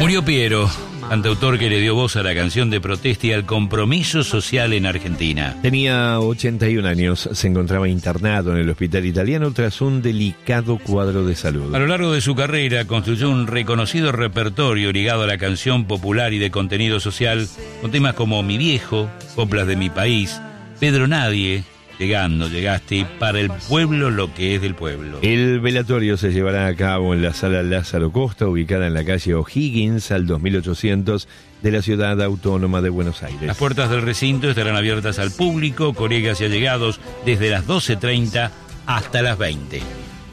Murió Piero, cantautor que le dio voz a la canción de protesta y al compromiso social en Argentina. Tenía 81 años, se encontraba internado en el hospital italiano tras un delicado cuadro de salud. A lo largo de su carrera construyó un reconocido repertorio ligado a la canción popular y de contenido social, con temas como Mi Viejo, Coplas de mi País, Pedro Nadie, Llegaste, para el pueblo lo que es del pueblo. El velatorio se llevará a cabo en la sala Lázaro Costa, ubicada en la calle O'Higgins, al 2800 de la Ciudad Autónoma de Buenos Aires. Las puertas del recinto estarán abiertas al público, colegas y allegados, desde las 12:30 hasta las 20.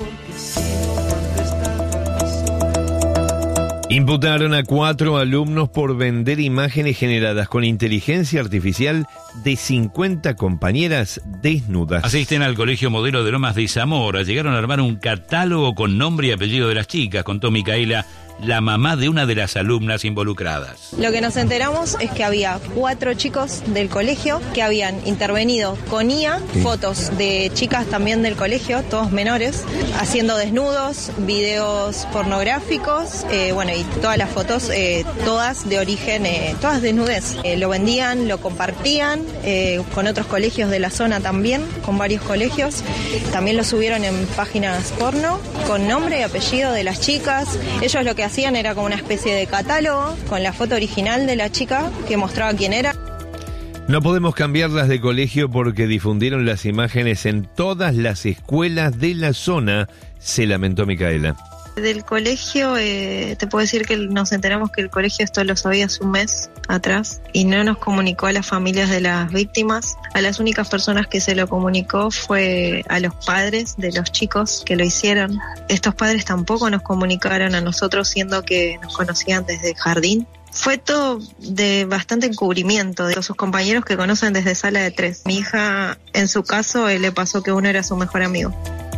Imputaron a 4 alumnos por vender imágenes generadas con inteligencia artificial de 50 compañeras desnudas. Asisten al Colegio Modelo de Lomas de Zamora. Llegaron a armar un catálogo con nombre y apellido de las chicas, contó Micaela, la mamá de una de las alumnas involucradas. Lo que nos enteramos es que había 4 chicos del colegio que habían intervenido con IA, fotos de chicas también del colegio, todos menores, haciendo desnudos, videos pornográficos, y todas las fotos, todas de origen, todas desnudez. Lo vendían, lo compartían con otros colegios de la zona también, con varios colegios. También lo subieron en páginas porno, con nombre y apellido de las chicas. Ellos lo que hacían era como una especie de catálogo con la foto original de la chica que mostraba quién era. No podemos cambiarlas de colegio porque difundieron las imágenes en todas las escuelas de la zona, se lamentó Micaela. Del colegio, te puedo decir que nos enteramos que el colegio esto lo sabía hace un mes atrás y no nos comunicó a las familias de las víctimas. A las únicas personas que se lo comunicó fue a los padres de los chicos que lo hicieron. Estos padres tampoco nos comunicaron a nosotros, siendo que nos conocían desde jardín. Fue todo de bastante encubrimiento de sus compañeros que conocen desde sala de 3. Mi hija, en su caso, le pasó que uno era su mejor amigo.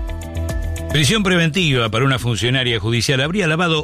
Prisión preventiva para una funcionaria judicial. Habría lavado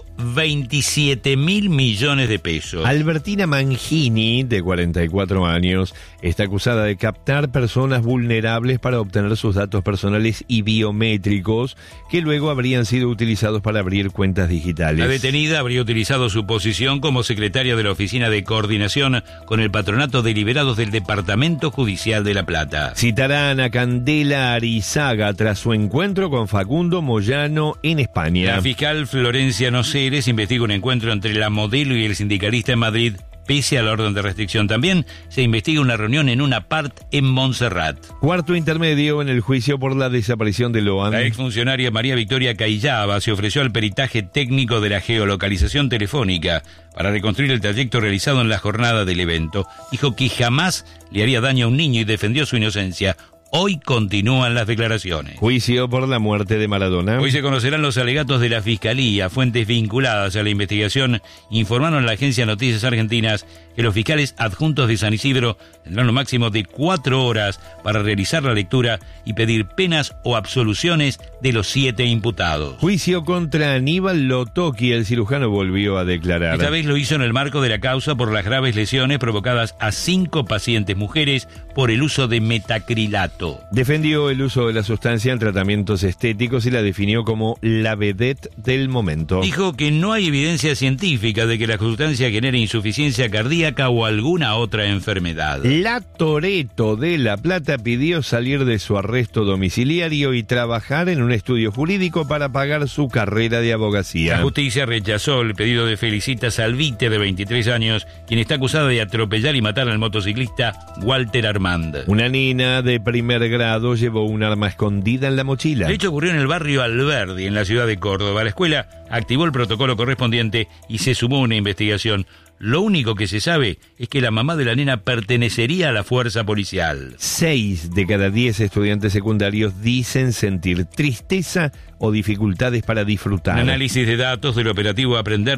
27.000 millones de pesos. Albertina Mangini, de 44 años, está acusada de captar personas vulnerables para obtener sus datos personales y biométricos, que luego habrían sido utilizados para abrir cuentas digitales. La detenida habría utilizado su posición como secretaria de la Oficina de Coordinación con el Patronato de Liberados del Departamento Judicial de La Plata. Citarán a Candela Arizaga tras su encuentro con Facundo Moyano en España. La fiscal Florencia Noceres investiga un encuentro entre la modelo y el sindicalista en Madrid, pese a la orden de restricción. También se investiga una reunión en un apart en Montserrat. Cuarto intermedio en el juicio por la desaparición de Loan. La exfuncionaria María Victoria Cayaba se ofreció al peritaje técnico de la geolocalización telefónica para reconstruir el trayecto realizado en la jornada del evento. Dijo que jamás le haría daño a un niño y defendió su inocencia. Hoy continúan las declaraciones. Juicio por la muerte de Maradona. Hoy se conocerán los alegatos de la Fiscalía. Fuentes vinculadas a la investigación informaron a la agencia Noticias Argentinas que los fiscales adjuntos de San Isidro tendrán lo máximo de 4 horas para realizar la lectura y pedir penas o absoluciones de los 7 imputados. Juicio contra Aníbal Lotoki. El cirujano volvió a declarar. Esta vez lo hizo en el marco de la causa por las graves lesiones provocadas a 5 pacientes mujeres por el uso de metacrilato. Defendió el uso de la sustancia en tratamientos estéticos y la definió como la vedette del momento. Dijo que no hay evidencia científica de que la sustancia genere insuficiencia cardíaca o alguna otra enfermedad. La Toretto de La Plata pidió salir de su arresto domiciliario y trabajar en un estudio jurídico para pagar su carrera de abogacía. La justicia rechazó el pedido de Felicita Salvite, de 23 años, quien está acusada de atropellar y matar al motociclista Walter Armand. Una nena de primer grado llevó un arma escondida en la mochila. El hecho ocurrió en el barrio Alberdi, en la ciudad de Córdoba. La escuela activó el protocolo correspondiente y se sumó una investigación. Lo único que se sabe es que la mamá de la nena pertenecería a la fuerza policial. 6 de cada 10 estudiantes secundarios dicen sentir tristeza o dificultades para disfrutar. Un análisis de datos del operativo Aprender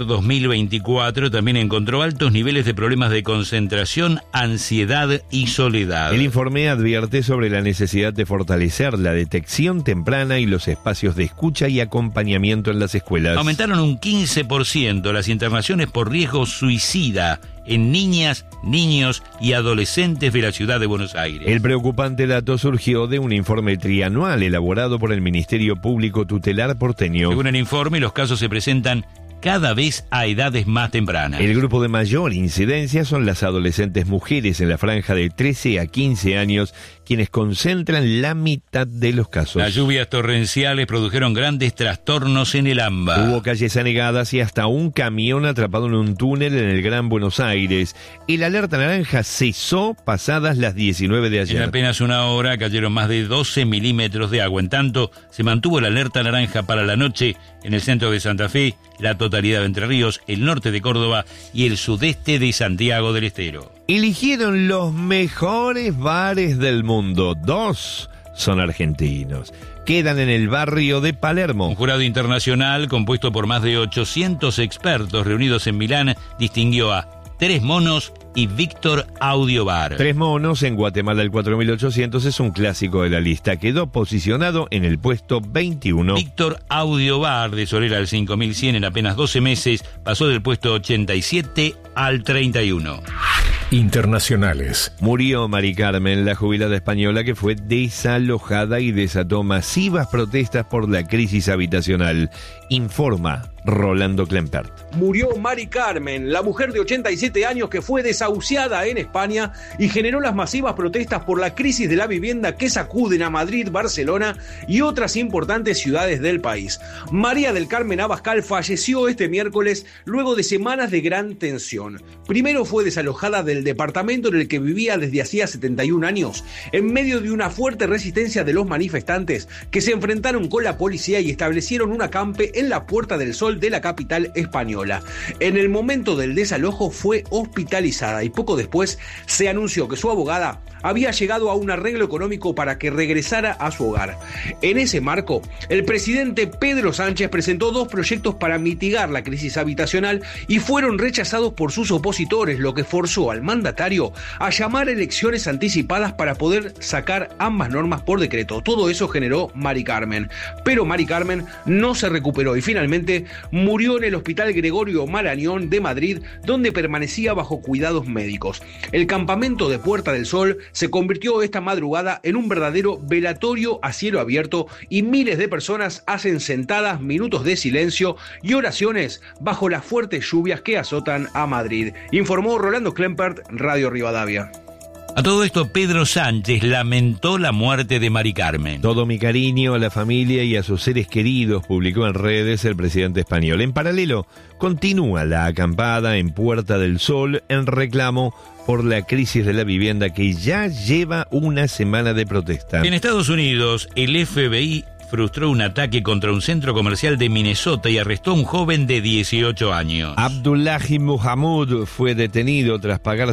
2024 también encontró altos niveles de problemas de concentración, ansiedad y soledad. El informe advierte sobre la necesidad de fortalecer la detección temprana y los espacios de escucha y acompañamiento en las escuelas. Aumentaron un 15% las internaciones por riesgo suicida en niñas, niños y adolescentes de la ciudad de Buenos Aires. El preocupante dato surgió de un informe trianual elaborado por el Ministerio Público Tutelar porteño. Según el informe, los casos se presentan cada vez a edades más tempranas. El grupo de mayor incidencia son las adolescentes mujeres en la franja de 13 a 15 años, quienes concentran la mitad de los casos. Las lluvias torrenciales produjeron grandes trastornos en el AMBA. Hubo calles anegadas y hasta un camión atrapado en un túnel en el Gran Buenos Aires. El alerta naranja cesó pasadas las 19 de ayer. En apenas una hora cayeron más de 12 milímetros de agua. En tanto, se mantuvo la alerta naranja para la noche en el centro de Santa Fe, la totalidad de Entre Ríos, el norte de Córdoba y el sudeste de Santiago del Estero. Eligieron los mejores bares del mundo. 2 son argentinos. Quedan en el barrio de Palermo. Un jurado internacional compuesto por más de 800 expertos reunidos en Milán distinguió a Tres Monos y Víctor Audiobar. Tres Monos en Guatemala el 4800 es un clásico de la lista. Quedó posicionado en el puesto 21. Víctor Audiobar de Solera al 5100 en apenas 12 meses pasó del puesto 87 al 31. Internacionales. Murió Mari Carmen, la jubilada española que fue desalojada y desató masivas protestas por la crisis habitacional. Informa Rolando Klempert. Murió Mari Carmen, la mujer de 87 años que fue desahuciada en España y generó las masivas protestas por la crisis de la vivienda que sacuden a Madrid, Barcelona y otras importantes ciudades del país. María del Carmen Abascal falleció este miércoles luego de semanas de gran tensión. Primero fue desalojada del departamento en el que vivía desde hacía 71 años, en medio de una fuerte resistencia de los manifestantes que se enfrentaron con la policía y establecieron un acampe en la Puerta del Sol de la capital española. En el momento del desalojo fue hospitalizada y poco después se anunció que su abogada había llegado a un arreglo económico para que regresara a su hogar. En ese marco, el presidente Pedro Sánchez presentó 2 proyectos para mitigar la crisis habitacional y fueron rechazados por sus opositores, lo que forzó al mandatario a llamar elecciones anticipadas para poder sacar ambas normas por decreto. Todo eso generó Mari Carmen, pero Mari Carmen no se recuperó y finalmente murió en el Hospital Gregorio Marañón de Madrid, donde permanecía bajo cuidados médicos. El campamento de Puerta del Sol se convirtió esta madrugada en un verdadero velatorio a cielo abierto y miles de personas hacen sentadas minutos de silencio y oraciones bajo las fuertes lluvias que azotan a Madrid. Informó Rolando Klempert, Radio Rivadavia. A todo esto, Pedro Sánchez lamentó la muerte de Mari Carmen. Todo mi cariño a la familia y a sus seres queridos, publicó en redes el presidente español. En paralelo, continúa la acampada en Puerta del Sol en reclamo por la crisis de la vivienda que ya lleva una semana de protesta. En Estados Unidos, el FBI frustró un ataque contra un centro comercial de Minnesota y arrestó a un joven de 18 años. Abdullahi Muhammad fue detenido tras pagar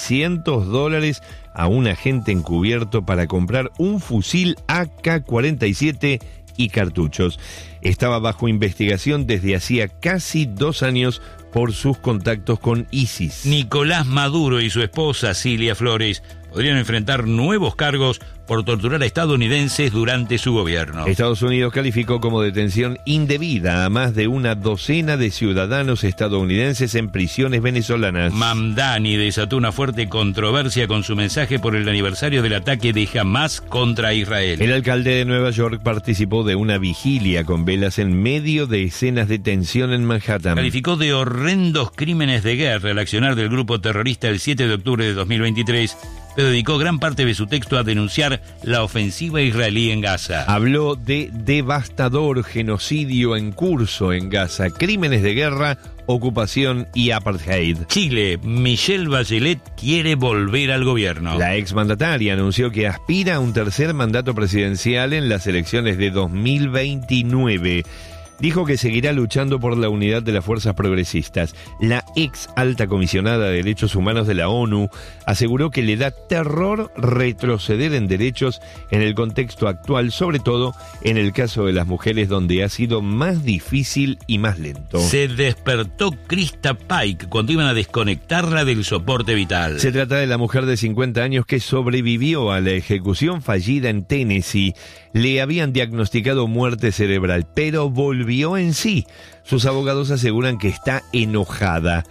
$600 a un agente encubierto para comprar un fusil AK-47 y cartuchos. Estaba bajo investigación desde hacía casi 2 años por sus contactos con ISIS. Nicolás Maduro y su esposa Cilia Flores podrían enfrentar nuevos cargos por torturar a estadounidenses durante su gobierno. Estados Unidos calificó como detención indebida a más de una docena de ciudadanos estadounidenses en prisiones venezolanas. Mamdani desató una fuerte controversia con su mensaje por el aniversario del ataque de Hamás contra Israel. El alcalde de Nueva York participó de una vigilia con velas en medio de escenas de tensión en Manhattan. Calificó de horrendos crímenes de guerra el accionar del grupo terrorista el 7 de octubre de 2023, pero dedicó gran parte de su texto a denunciar la ofensiva israelí en Gaza. Habló de devastador genocidio en curso en Gaza, crímenes de guerra, ocupación y apartheid. Chile, Michelle Bachelet quiere volver al gobierno. La exmandataria anunció que aspira a un tercer mandato presidencial en las elecciones de 2029. Dijo que seguirá luchando por la unidad de las fuerzas progresistas. La ex alta comisionada de Derechos Humanos de la ONU aseguró que le da terror retroceder en derechos en el contexto actual, sobre todo en el caso de las mujeres, donde ha sido más difícil y más lento. Se despertó Krista Pike cuando iban a desconectarla del soporte vital. Se trata de la mujer de 50 años que sobrevivió a la ejecución fallida en Tennessee. Le habían diagnosticado muerte cerebral, pero volvió en sí. Sus abogados aseguran que está enojada.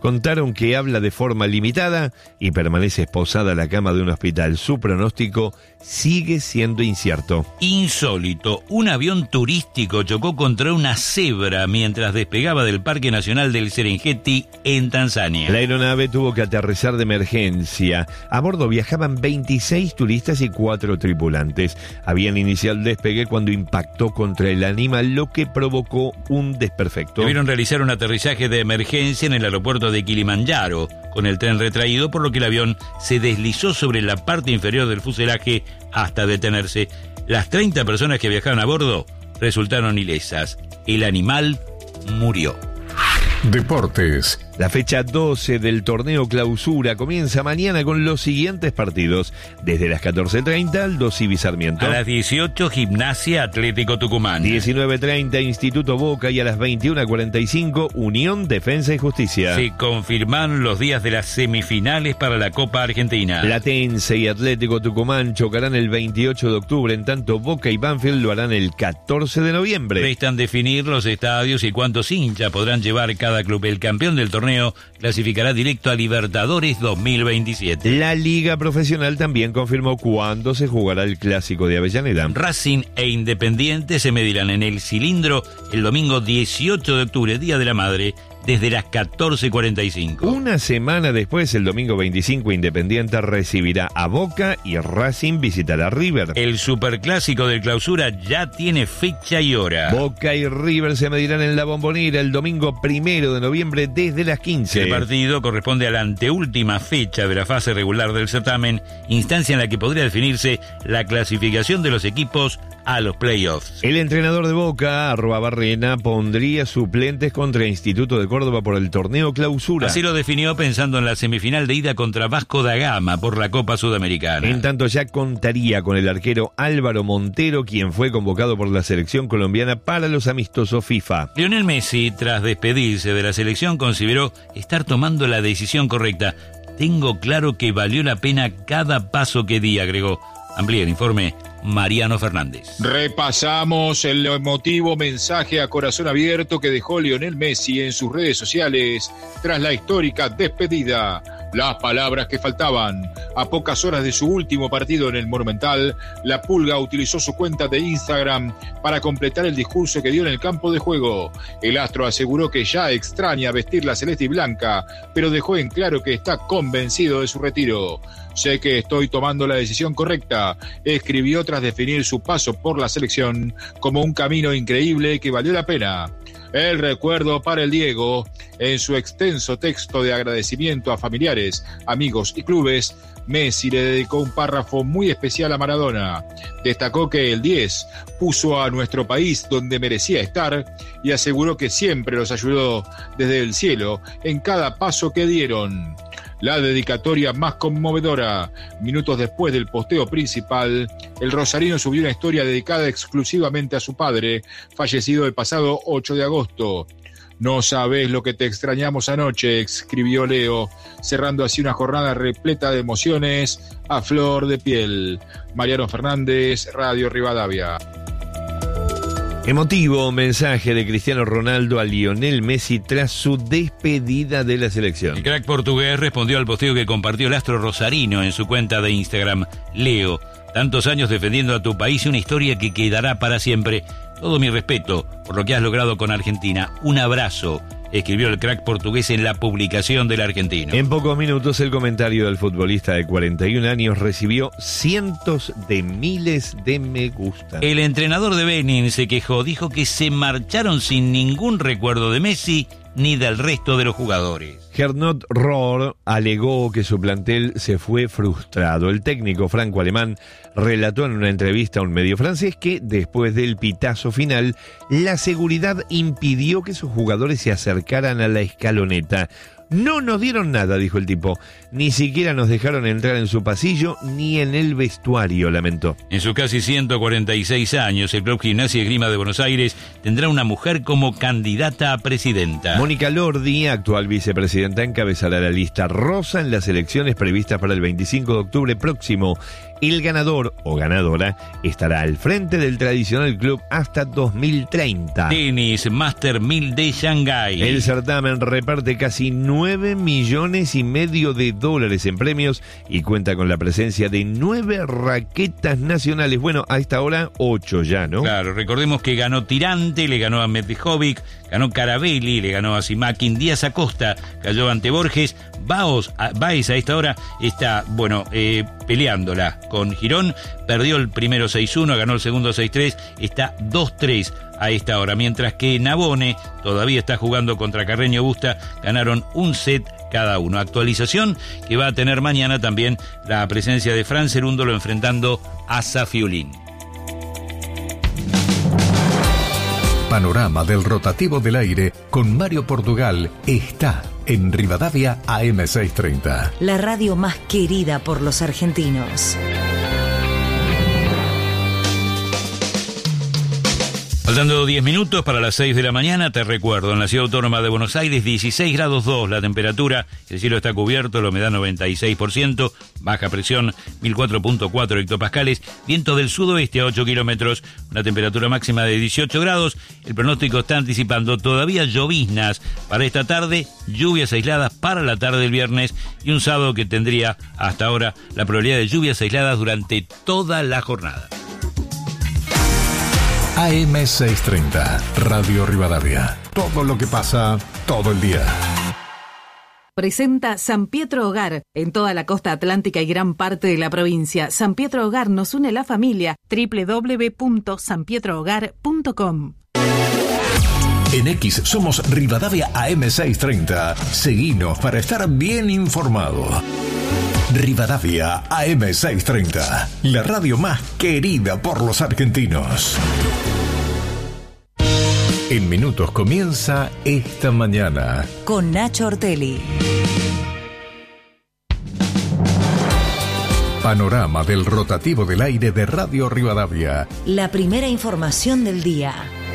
contaron que habla de forma limitada y permanece esposada a la cama de un hospital. Su pronóstico sigue siendo incierto. Insólito, un avión turístico chocó contra una cebra mientras despegaba del Parque Nacional del Serengeti en Tanzania. La aeronave tuvo que aterrizar de emergencia. A bordo viajaban 26 turistas y 4 tripulantes. Habían iniciado el despegue cuando impactó contra el animal, lo que provocó un desperfecto. Debieron realizar un aterrizaje de emergencia en el aeropuerto de Kilimanjaro, con el tren retraído, por lo que el avión se deslizó sobre la parte inferior del fuselaje hasta detenerse. Las 30 personas que viajaban a bordo resultaron ilesas. El animal murió. Deportes. La fecha 12 del torneo Clausura comienza mañana con los siguientes partidos. Desde las 14:30, Aldo Civi Sarmiento. A las 18, Gimnasia Atlético Tucumán. 19:30, Instituto Boca, y a las 21:45, Unión Defensa y Justicia. Se confirmaron los días de las semifinales para la Copa Argentina. Platense y Atlético Tucumán chocarán el 28 de octubre, en tanto Boca y Banfield lo harán el 14 de noviembre. Restan definir los estadios y cuántos hinchas podrán llevar cada club. El campeón del torneo clasificará directo a Libertadores 2027. La Liga Profesional también confirmó cuándo se jugará el Clásico de Avellaneda. Racing e Independiente se medirán en el Cilindro el domingo 18 de octubre, Día de la Madre, desde las 14:45. Una semana después, el domingo 25, Independiente recibirá a Boca y Racing visitará a River. El superclásico del Clausura ya tiene fecha y hora. Boca y River se medirán en la Bombonera el domingo 1 de noviembre desde las 15. El partido corresponde a la anteúltima fecha de la fase regular del certamen, instancia en la que podría definirse la clasificación de los equipos a los playoffs. El entrenador de Boca, Arruabarrena, pondría suplentes contra Instituto de Córdoba por el torneo Clausura. Así lo definió pensando en la semifinal de ida contra Vasco da Gama por la Copa Sudamericana. En tanto, ya contaría con el arquero Álvaro Montero, quien fue convocado por la selección colombiana para los amistosos FIFA. Lionel Messi, tras despedirse de la selección, consideró estar tomando la decisión correcta. Tengo claro que valió la pena cada paso que di, agregó. Amplía el informe Mariano Fernández. Repasamos el emotivo mensaje a corazón abierto que dejó Lionel Messi en sus redes sociales tras la histórica despedida. Las palabras que faltaban. A pocas horas de su último partido en el Monumental, la Pulga utilizó su cuenta de Instagram para completar el discurso que dio en el campo de juego. El astro aseguró que ya extraña vestir la celeste y blanca, pero dejó en claro que está convencido de su retiro. Sé que estoy tomando la decisión correcta, escribió tras definir su paso por la selección como un camino increíble que valió la pena. El recuerdo para el Diego. En su extenso texto de agradecimiento a familiares, amigos y clubes, Messi le dedicó un párrafo muy especial a Maradona. Destacó que el 10 puso a nuestro país donde merecía estar y aseguró que siempre los ayudó desde el cielo en cada paso que dieron. La dedicatoria más conmovedora. Minutos después del posteo principal, el rosarino subió una historia dedicada exclusivamente a su padre, fallecido el pasado 8 de agosto. No sabés lo que te extrañamos anoche, escribió Leo, cerrando así una jornada repleta de emociones a flor de piel. Mariano Fernández, Radio Rivadavia. Emotivo mensaje de Cristiano Ronaldo a Lionel Messi tras su despedida de la selección. El crack portugués respondió al posteo que compartió el astro rosarino en su cuenta de Instagram. Leo, tantos años defendiendo a tu país y una historia que quedará para siempre. Todo mi respeto por lo que has logrado con Argentina. Un abrazo, escribió el crack portugués en la publicación del argentino. En pocos minutos el comentario del futbolista de 41 años recibió cientos de miles de me gusta. El entrenador de Benin se quejó, dijo que se marcharon sin ningún recuerdo de Messi ni del resto de los jugadores. Gernot Rohr alegó que su plantel se fue frustrado. El técnico franco-alemán relató en una entrevista a un medio francés que, después del pitazo final, la seguridad impidió que sus jugadores se acercaran a la escaloneta. No nos dieron nada, dijo el tipo. Ni siquiera nos dejaron entrar en su pasillo ni en el vestuario, lamentó. En sus casi 146 años, el Club Gimnasia y Esgrima de Buenos Aires tendrá una mujer como candidata a presidenta. Mónica Lordi, actual vicepresidenta, encabezará la lista rosa en las elecciones previstas para el 25 de octubre próximo. El ganador o ganadora estará al frente del tradicional club hasta 2030. Tenis Master 1000 de Shanghái. El certamen reparte casi 9,5 millones de dólares en premios y cuenta con la presencia de 9 raquetas nacionales. Bueno, a esta hora 8 ya, ¿no? Claro, recordemos que ganó Tirante, le ganó a Medvejovic, ganó Carabelli, le ganó a Simakin, Díaz Acosta cayó ante Borges, Baez a esta hora está, peleándola con Girón, perdió el primero 6-1, ganó el segundo 6-3, está 2-3 a esta hora, mientras que Navone todavía está jugando contra Carreño Busta, ganaron un set cada uno. Actualización que va a tener mañana también la presencia de Fran Cerúndolo enfrentando a Safiulín. Panorama del rotativo del aire con Mario Portugal está en Rivadavia AM630. La radio más querida por los argentinos. Faltando 10 minutos para las 6 de la mañana, te recuerdo, en la Ciudad Autónoma de Buenos Aires, 16 grados 2 la temperatura, el cielo está cubierto, la humedad 96%, baja presión 1004.4 hectopascales, viento del sudoeste a 8 kilómetros, una temperatura máxima de 18 grados, el pronóstico está anticipando todavía lloviznas para esta tarde, lluvias aisladas para la tarde del viernes y un sábado que tendría hasta ahora la probabilidad de lluvias aisladas durante toda la jornada. AM630, Radio Rivadavia. Todo lo que pasa, todo el día. Presenta San Pietro Hogar, en toda la costa atlántica y gran parte de la provincia. San Pietro Hogar nos une la familia. www.sanpietrohogar.com. En X somos Rivadavia AM630. Seguinos para estar bien informado. Rivadavia AM630, la radio más querida por los argentinos. En minutos comienza Esta Mañana con Nacho Ortelli. Panorama del rotativo del aire de Radio Rivadavia. La primera información del día.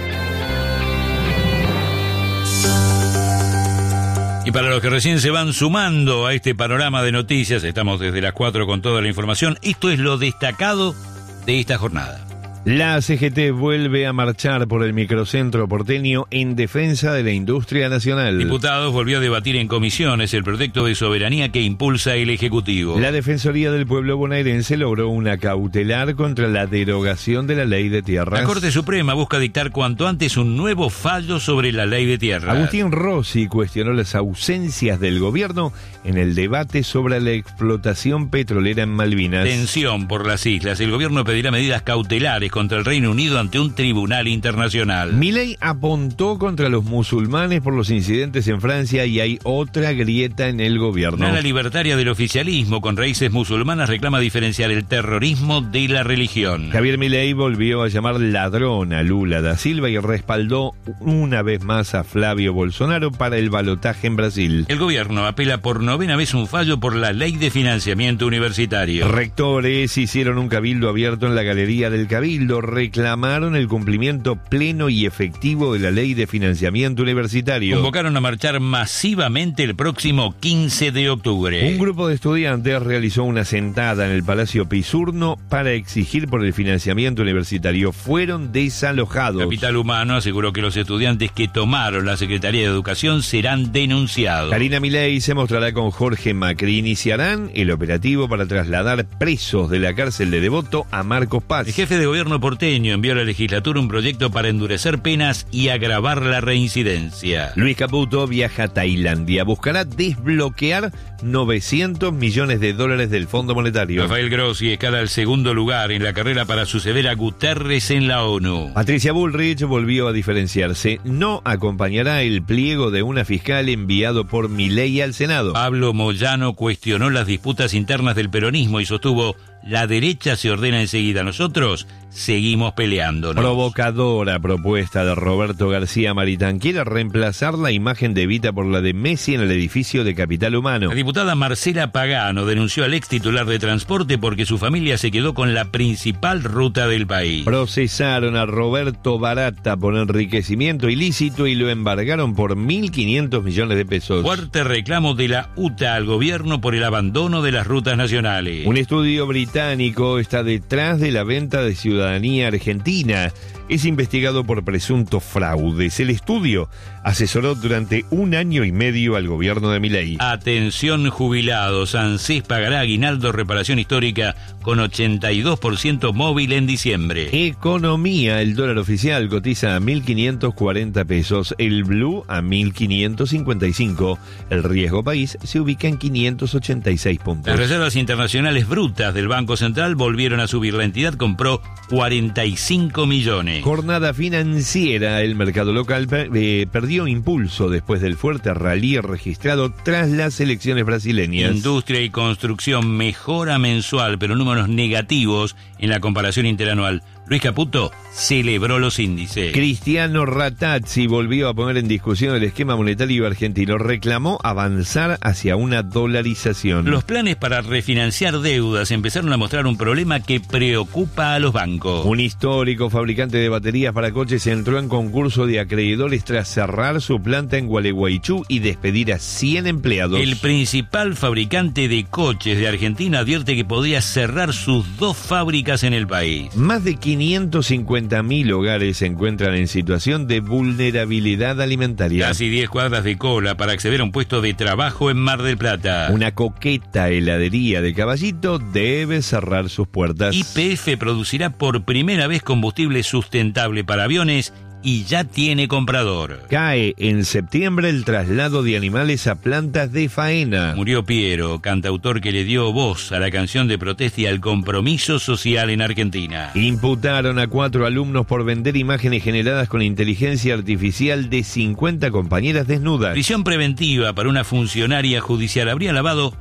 Y para los que recién se van sumando a este panorama de noticias, estamos desde las 4 con toda la información. Esto es lo destacado de esta jornada. La CGT vuelve a marchar por el microcentro porteño en defensa de la industria nacional. Diputados volvió a debatir en comisiones el proyecto de soberanía que impulsa el Ejecutivo. La Defensoría del Pueblo bonaerense logró una cautelar contra la derogación de la ley de tierras. La Corte Suprema busca dictar cuanto antes un nuevo fallo sobre la ley de tierras. Agustín Rossi cuestionó las ausencias del gobierno en el debate sobre la explotación petrolera en Malvinas. Tensión por las islas. El gobierno pedirá medidas cautelares contra el Reino Unido ante un tribunal internacional. Milei apuntó contra los musulmanes por los incidentes en Francia y hay otra grieta en el gobierno. La libertaria del oficialismo con raíces musulmanas reclama diferenciar el terrorismo de la religión. Javier Milei volvió a llamar ladrón a Lula da Silva y respaldó una vez más a Flavio Bolsonaro para el balotaje en Brasil. El gobierno apela por 9ª vez un fallo por la ley de financiamiento universitario. Rectores hicieron un cabildo abierto en la Galería del Cabildo. Reclamaron el cumplimiento pleno y efectivo de la ley de financiamiento universitario. Convocaron a marchar masivamente el próximo 15 de octubre. Un grupo de estudiantes realizó una sentada en el Palacio Pisurno para exigir por el financiamiento universitario. Fueron desalojados. Capital Humano aseguró que los estudiantes que tomaron la Secretaría de Educación serán denunciados. Karina Milei se mostrará con Jorge Macri. Iniciarán el operativo para trasladar presos de la cárcel de Devoto a Marcos Paz. El jefe de gobierno porteño envió a la legislatura un proyecto para endurecer penas y agravar la reincidencia. Luis Caputo viaja a Tailandia. Buscará desbloquear $900 millones del Fondo Monetario. Rafael Grossi escala al segundo lugar en la carrera para suceder a Guterres en la ONU. Patricia Bullrich volvió a diferenciarse. No acompañará el pliego de una fiscal enviado por Milei al Senado. Pablo Moyano cuestionó las disputas internas del peronismo y sostuvo: la derecha se ordena enseguida, nosotros seguimos peleándonos. Provocadora propuesta de Roberto García Maritán. Quiere reemplazar la imagen de Evita por la de Messi en el edificio de Capital Humano. La diputada Marcela Pagano denunció al ex titular de Transporte porque su familia se quedó con la principal ruta del país. Procesaron a Roberto Barata por enriquecimiento ilícito y lo embargaron por 1.500 millones de pesos. Fuerte reclamo de la UTA al gobierno por el abandono de las rutas nacionales. Un estudio británico británico está detrás de la venta de ciudadanía argentina. Es investigado por presuntos fraudes. El estudio asesoró durante 1 año y medio al gobierno de Milei. Atención jubilados, ANSES pagará aguinaldo reparación histórica con 82% móvil en diciembre. Economía, el dólar oficial cotiza a 1.540 pesos, el blue a 1.555, el riesgo país se ubica en 586 puntos. Las reservas internacionales brutas del Banco Central volvieron a subir. La entidad compró 45 millones. Jornada financiera, el mercado local perdió impulso después del fuerte rally registrado tras las elecciones brasileñas. Industria y construcción mejora mensual, pero números negativos en la comparación interanual. Luis Caputo celebró los índices. Cristiano Ratazzi volvió a poner en discusión el esquema monetario argentino. Reclamó avanzar hacia una dolarización. Los planes para refinanciar deudas empezaron a mostrar un problema que preocupa a los bancos. Un histórico fabricante de baterías para coches entró en concurso de acreedores tras cerrar su planta en Gualeguaychú y despedir a 100 empleados. El principal fabricante de coches de Argentina advierte que podría cerrar sus 2 fábricas en el país. Más de 550.000 hogares se encuentran en situación de vulnerabilidad alimentaria. Casi 10 cuadras de cola para acceder a un puesto de trabajo en Mar del Plata. Una coqueta heladería de Caballito debe cerrar sus puertas. YPF producirá por primera vez combustible sustentable para aviones y ya tiene comprador. Cae en septiembre el traslado de animales a plantas de faena. Murió Piero, cantautor que le dio voz a la canción de protesta y al compromiso social en Argentina. Imputaron a 4 alumnos por vender imágenes generadas con inteligencia artificial de 50 compañeras desnudas. Prisión preventiva para una funcionaria judicial. Habría lavado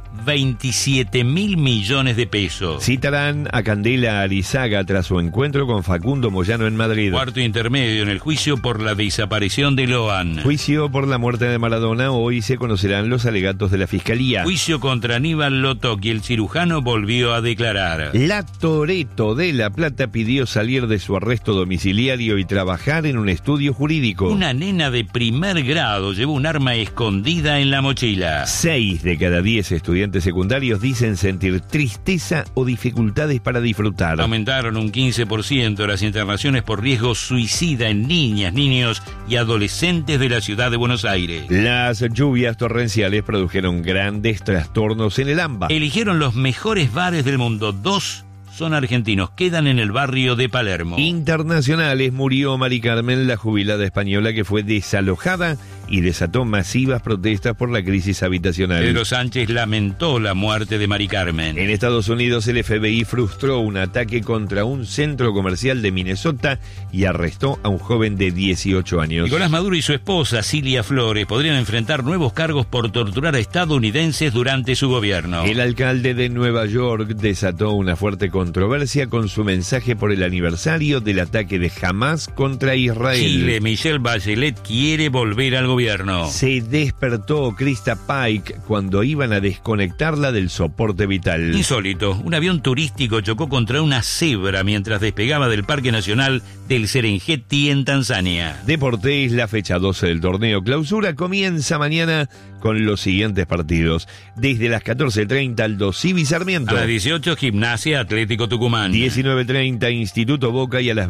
27.000 millones de pesos. Citarán a Candela Arizaga tras su encuentro con Facundo Moyano en Madrid. Cuarto intermedio en el juicio por la desaparición de Loan. Juicio por la muerte de Maradona. Hoy se conocerán los alegatos de la Fiscalía. Juicio contra Aníbal Lotoki. El cirujano volvió a declarar. La Toretto de La Plata pidió salir de su arresto domiciliario y trabajar en un estudio jurídico. Una nena de primer grado llevó un arma escondida en la mochila. 6 de cada 10 estudiantes secundarios dicen sentir tristeza o dificultades para disfrutar. Aumentaron un 15% las internaciones por riesgo suicida en niñas, niños y adolescentes de la ciudad de Buenos Aires. Las lluvias torrenciales produjeron grandes trastornos en el AMBA. Eligieron los mejores bares del mundo. 2 son argentinos, quedan en el barrio de Palermo. Internacionales, murió Mari Carmen, la jubilada española que fue desalojada y desató masivas protestas por la crisis habitacional. Pedro Sánchez lamentó la muerte de Mari Carmen. En Estados Unidos, el FBI frustró un ataque contra un centro comercial de Minnesota y arrestó a un joven de 18 años. Nicolás Maduro y su esposa, Cilia Flores, podrían enfrentar nuevos cargos por torturar a estadounidenses durante su gobierno. El alcalde de Nueva York desató una fuerte controversia con su mensaje por el aniversario del ataque de Hamás contra Israel. Chile, Michelle Bachelet quiere volver al gobierno. Se despertó Krista Pike cuando iban a desconectarla del soporte vital. Insólito, un avión turístico chocó contra una cebra mientras despegaba del Parque Nacional del Serengeti en Tanzania. Deportes, la fecha 12 del torneo Clausura comienza mañana con los siguientes partidos. Desde las 14:30 Aldo Civi Sarmiento. A las 18 Gimnasia Atlético Tucumán. 19:30 Instituto Boca y a las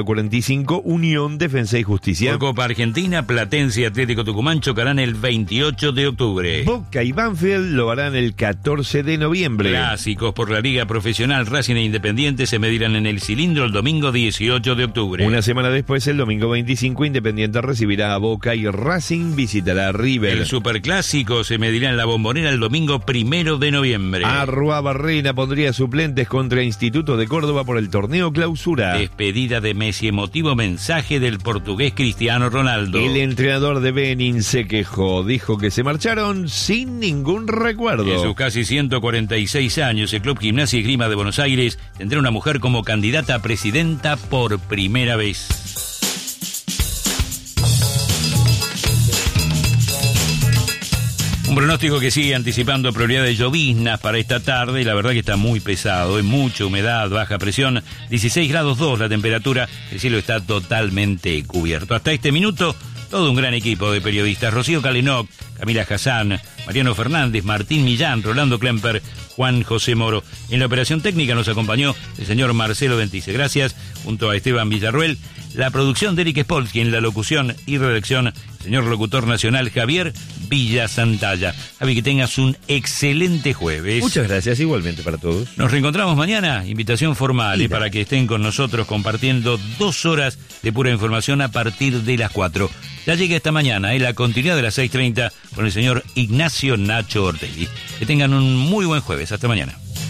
21:45 Unión Defensa y Justicia. Por Copa Argentina, Platense y Atlético Tucumán chocarán el 28 de octubre. Boca y Banfield lo harán el 14 de noviembre. Clásicos por la Liga Profesional, Racing e Independiente se medirán en el Cilindro el domingo 18 de octubre. Una semana después, el domingo 25, Independiente recibirá a Boca y Racing visitará a River. El Superclásico se medirá en la Bombonera el domingo 1 de noviembre. Arrua Barrena pondría suplentes contra Instituto de Córdoba por el torneo Clausura. Despedida de Messi, emotivo mensaje del portugués Cristiano Ronaldo. El entrenador de Benin se quejó, dijo que se marcharon sin ningún recuerdo. En sus casi 146 años, el Club Gimnasia y Esgrima de Buenos Aires tendrá una mujer como candidata a presidenta por primera vez. Un pronóstico que sigue anticipando probabilidades de lloviznas para esta tarde. La verdad que está muy pesado, hay mucha humedad, baja presión, 16 grados 2 la temperatura, el cielo está totalmente cubierto. Hasta este minuto todo un gran equipo de periodistas: Rocío Calenov, Camila Hassan, Mariano Fernández, Martín Millán, Rolando Klemper, Juan José Moro. En la operación técnica nos acompañó el señor Marcelo Ventice. Gracias, junto a Esteban Villarruel. La producción de Eric Spolsky, en la locución y redacción, señor locutor nacional Javier Villa Santalla. Javi, que tengas un excelente jueves. Muchas gracias, igualmente para todos. Nos reencontramos mañana, invitación formal para que estén con nosotros compartiendo 2 horas de pura información a partir de las 4. Ya llega esta mañana, la continuidad de las 6:30 con el señor Ignacio Nacho Ortelli. Que tengan un muy buen jueves. Hasta mañana.